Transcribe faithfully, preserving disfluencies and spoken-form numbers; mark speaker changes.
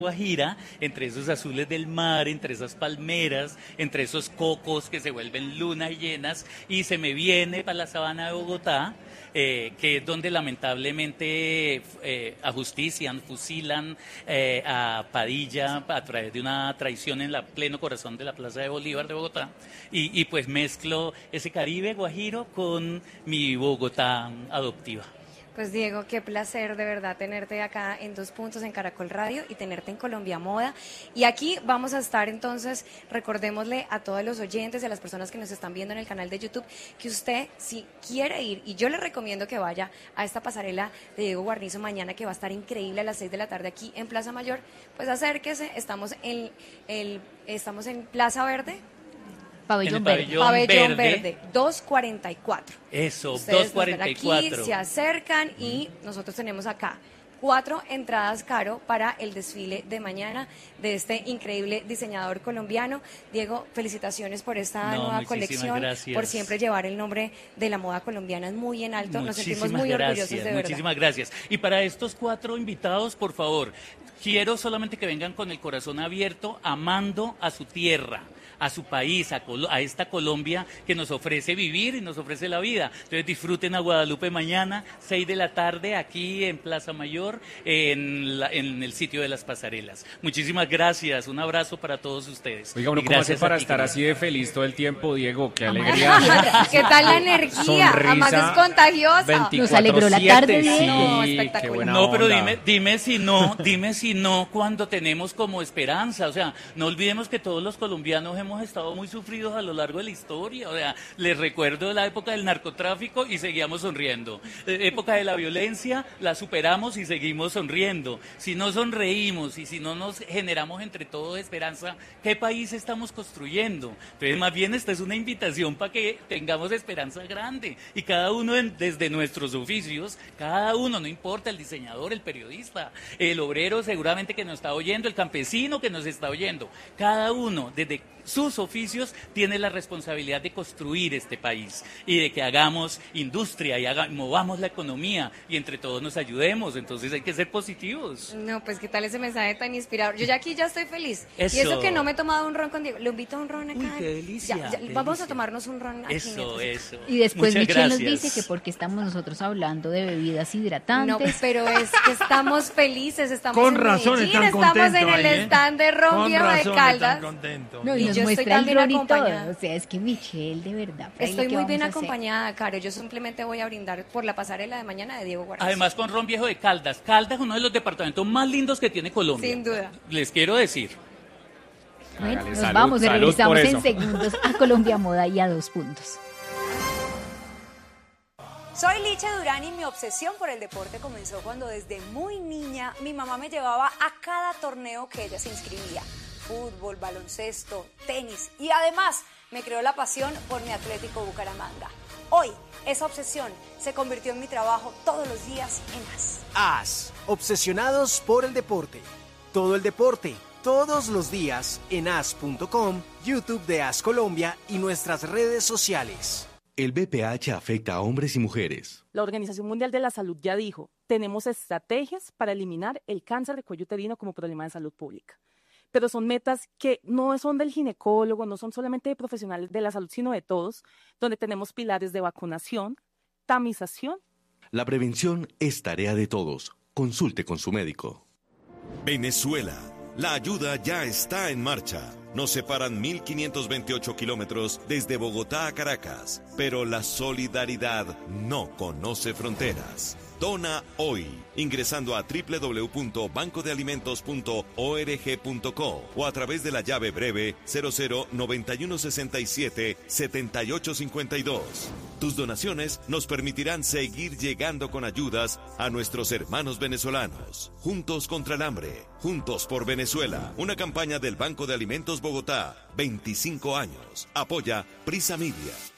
Speaker 1: Guajira, entre esos azules del mar, entre esas palmeras, entre esos cocos que se vuelven lunas llenas, y se me viene para la sabana de Bogotá, eh, que es donde lamentablemente eh, ajustician, fusilan eh, a Padilla a través de una traición en la pleno corazón de la Plaza de Bolívar de Bogotá, y, y pues mezclo ese Caribe guajiro con mi Bogotá adoptiva.
Speaker 2: Pues Diego, qué placer de verdad tenerte acá en Dos Puntos en Caracol Radio y tenerte en Colombia Moda. Y aquí vamos a estar entonces, recordémosle a todos los oyentes y a las personas que nos están viendo en el canal de YouTube, que usted si quiere ir, y yo le recomiendo que vaya a esta pasarela de Diego Guarnizo mañana, que va a estar increíble a las seis de la tarde aquí en Plaza Mayor, pues acérquese, estamos en, el, estamos en Plaza Verde.
Speaker 3: Pabellón Verde.
Speaker 2: Pabellón, Pabellón Verde. Verde, doscientos cuarenta y cuatro.
Speaker 1: Eso,
Speaker 2: Ustedes
Speaker 1: doscientos cuarenta y cuatro.
Speaker 2: Aquí se acercan y nosotros tenemos acá cuatro entradas, Caro, para el desfile de mañana de este increíble diseñador colombiano. Diego, felicitaciones por esta
Speaker 1: no,
Speaker 2: nueva colección,
Speaker 1: gracias.
Speaker 2: Por siempre llevar el nombre de la moda colombiana es muy en alto. Nos sentimos muy
Speaker 1: gracias,
Speaker 2: orgullosos de verdad.
Speaker 1: Muchísimas gracias. Y para estos cuatro invitados, por favor, quiero solamente que vengan con el corazón abierto, amando a su tierra, a su país, a, Col- a esta Colombia que nos ofrece vivir y nos ofrece la vida. Entonces disfruten a Guadalupe mañana, seis de la tarde, aquí en Plaza Mayor, en, la, en el sitio de las pasarelas. Muchísimas gracias, un abrazo para todos ustedes.
Speaker 4: Oiga, uno, ¿cómo hace para estar querido? Así de feliz todo el tiempo, Diego? Qué alegría.
Speaker 2: ¿Qué tal la energía?
Speaker 4: Sonrisa,
Speaker 2: además es contagiosa.
Speaker 3: Nos alegró la tarde,
Speaker 4: sí,
Speaker 2: no, espectacular.
Speaker 1: No, pero dime, dime si no, dime si no cuando tenemos como esperanza. O sea, no olvidemos que todos los colombianos hemos hemos estado muy sufridos a lo largo de la historia. O sea, les recuerdo la época del narcotráfico y seguíamos sonriendo. Eh, época de la violencia, la superamos y seguimos sonriendo. Si no sonreímos y si no nos generamos entre todos esperanza, ¿qué país estamos construyendo? Entonces, más bien esta es una invitación para que tengamos esperanza grande y cada uno en, desde nuestros oficios, cada uno, no importa, el diseñador, el periodista, el obrero seguramente que nos está oyendo, el campesino que nos está oyendo, cada uno desde sus oficios tiene la responsabilidad de construir este país y de que hagamos industria y haga, movamos la economía y entre todos nos ayudemos. Entonces hay que ser positivos.
Speaker 2: No, pues qué tal ese mensaje tan inspirador. Yo ya aquí ya estoy feliz.
Speaker 1: Eso.
Speaker 2: Y eso que no me he tomado un ron con Diego. Lo invito a un ron acá.
Speaker 1: Uy, qué delicia,
Speaker 2: Ya, ya,
Speaker 1: qué
Speaker 2: vamos
Speaker 1: delicia.
Speaker 2: a tomarnos un ron aquí.
Speaker 1: Eso, eso.
Speaker 3: Y después
Speaker 1: Muchas
Speaker 3: Michelle
Speaker 1: gracias.
Speaker 3: nos dice que porque estamos nosotros hablando de bebidas
Speaker 2: No,
Speaker 3: hidratantes.
Speaker 2: pero es que estamos felices, estamos
Speaker 5: Con
Speaker 2: en
Speaker 5: razón
Speaker 2: Medellín,
Speaker 5: están
Speaker 2: estamos en
Speaker 5: contentos
Speaker 2: el
Speaker 5: ahí, ¿eh?
Speaker 2: stand de ron
Speaker 5: Con
Speaker 2: Viejo de
Speaker 5: razón
Speaker 2: Caldas.
Speaker 5: están contentos.
Speaker 3: No, y
Speaker 2: Y
Speaker 3: nos
Speaker 2: yo estoy
Speaker 3: muestra el
Speaker 2: también
Speaker 3: ron y todo.
Speaker 2: acompañada.
Speaker 3: O sea, es que Michelle, de verdad. fraile,
Speaker 2: Estoy
Speaker 3: ¿qué
Speaker 2: muy bien
Speaker 3: vamos a hacer?
Speaker 2: acompañada, Caro. Yo simplemente voy a brindar por la pasarela de mañana de Diego Guarnizo.
Speaker 1: Además con ron Viejo de Caldas. Caldas es uno de los departamentos más lindos que tiene Colombia.
Speaker 2: Sin duda.
Speaker 1: Les quiero decir.
Speaker 3: Bueno,
Speaker 4: Hágale,
Speaker 3: nos
Speaker 4: salud,
Speaker 3: vamos y
Speaker 4: salud
Speaker 3: regresamos
Speaker 4: por
Speaker 3: en
Speaker 4: eso.
Speaker 3: segundos a Colombia Moda y a Dos Puntos.
Speaker 6: Soy Licha Durán y mi obsesión por el deporte comenzó cuando desde muy niña mi mamá me llevaba a cada torneo que ella se inscribía. Fútbol, baloncesto, tenis y además me creó la pasión por mi Atlético Bucaramanga. Hoy esa obsesión se convirtió en mi trabajo todos los días en A S.
Speaker 7: A S, obsesionados por el deporte. Todo el deporte, todos los días en A S punto com, YouTube de A S Colombia y nuestras redes sociales.
Speaker 8: El B P H afecta a hombres y mujeres.
Speaker 9: La Organización Mundial de la Salud ya dijo, tenemos estrategias para eliminar el cáncer de cuello uterino como problema de salud pública. Pero son metas que no son del ginecólogo, no son solamente de profesionales de la salud, sino de todos, donde tenemos pilares de vacunación, tamización.
Speaker 8: La prevención es tarea de todos. Consulte con su médico.
Speaker 10: Venezuela. La ayuda ya está en marcha. Nos separan mil quinientos veintiocho kilómetros desde Bogotá a Caracas, pero la solidaridad no conoce fronteras. Dona hoy, ingresando a doble u doble u doble u punto banco de alimentos punto org punto co o a través de la llave breve cero cero noventa y uno sesenta y siete setenta y ocho cincuenta y dos. Tus donaciones nos permitirán seguir llegando con ayudas a nuestros hermanos venezolanos. Juntos contra el hambre, juntos por Venezuela. Una campaña del Banco de Alimentos Bogotá, veinticinco años. Apoya Prisa Media.